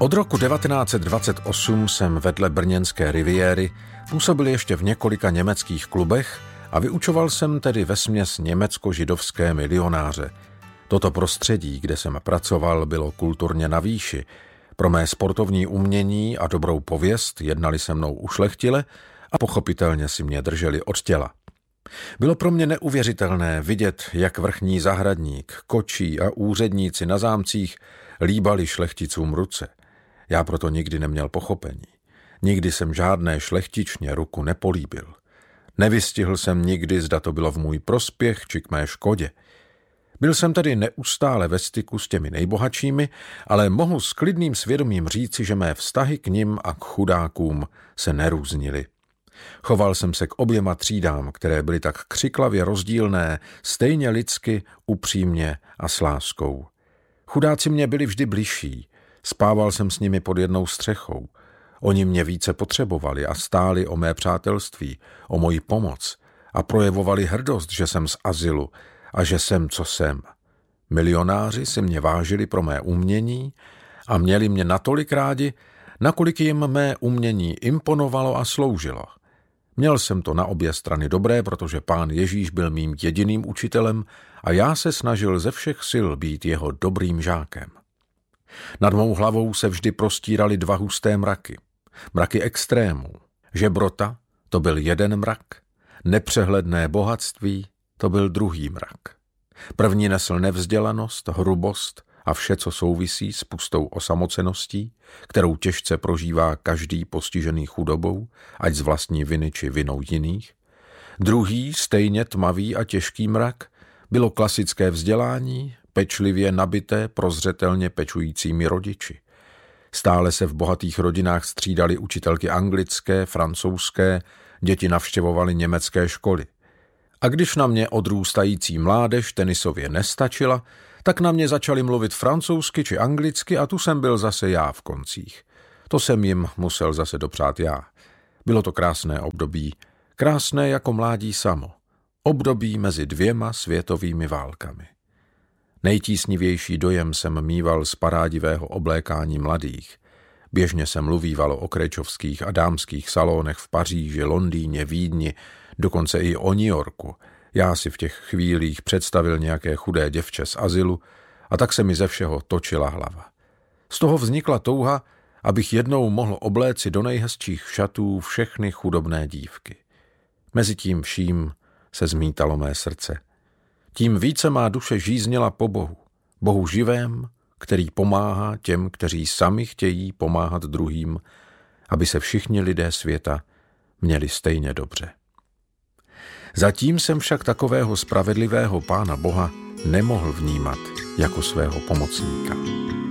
Od roku 1928 jsem vedle brněnské riviéry působil ještě v několika německých klubech a vyučoval jsem tedy vesměs německo-židovské milionáře. Toto prostředí, kde jsem pracoval, bylo kulturně na výši. Pro mé sportovní umění a dobrou pověst jednali se mnou ušlechtile a pochopitelně si mě drželi od těla. Bylo pro mě neuvěřitelné vidět, jak vrchní zahradník, kočí a úředníci na zámcích líbali šlechticům ruce. Já proto nikdy neměl pochopení. Nikdy jsem žádné šlechtičně ruku nepolíbil. Nevystihl jsem nikdy, zda to bylo v můj prospěch či k mé škodě. Byl jsem tedy neustále ve styku s těmi nejbohatšími, ale mohu s klidným svědomím říci, že mé vztahy k nim a k chudákům se nerůznily. Choval jsem se k oběma třídám, které byly tak křiklavě rozdílné, stejně lidsky, upřímně a s láskou. Chudáci mě byli vždy bližší, spával jsem s nimi pod jednou střechou. Oni mě více potřebovali a stáli o mé přátelství, o moji pomoc a projevovali hrdost, že jsem z azylu a že jsem, co jsem. Milionáři si mě vážili pro mé umění a měli mě natolik rádi, nakolik jim mé umění imponovalo a sloužilo. Měl jsem to na obě strany dobré, protože Pán Ježíš byl mým jediným učitelem a já se snažil ze všech sil být jeho dobrým žákem. Nad mou hlavou se vždy prostíraly dva husté mraky. Mraky extrémů. Žebrota, to byl jeden mrak. Nepřehledné bohatství, to byl druhý mrak. První nesl nevzdělanost, hrubost a vše, co souvisí s pustou osamoceností, kterou těžce prožívá každý postižený chudobou, ať z vlastní viny či vinou jiných. Druhý, stejně tmavý a těžký mrak, bylo klasické vzdělání, pečlivě nabité prozřetelně pečujícími rodiči. Stále se v bohatých rodinách střídaly učitelky anglické, francouzské, děti navštěvovaly německé školy. A když na mě odrůstající mládež tenisově nestačila, tak na mě začali mluvit francouzsky či anglicky a tu jsem byl zase já v koncích. To jsem jim musel zase dopřát já. Bylo to krásné období, krásné jako mládí samo. Období mezi dvěma světovými válkami. Nejtísnivější dojem jsem míval z parádivého oblékání mladých. Běžně se mluvívalo o krečovských a dámských salonech v Paříži, Londýně, Vídni, dokonce i o New Yorku. Já si v těch chvílích představil nějaké chudé děvče z azylu a tak se mi ze všeho točila hlava. Z toho vznikla touha, abych jednou mohl obléci do nejhezčích šatů všechny chudobné dívky. Mezitím vším se zmítalo mé srdce. Tím více má duše žízněla po Bohu. Bohu živém, který pomáhá těm, kteří sami chtějí pomáhat druhým, aby se všichni lidé světa měli stejně dobře. Zatím jsem však takového spravedlivého Pána Boha nemohl vnímat jako svého pomocníka.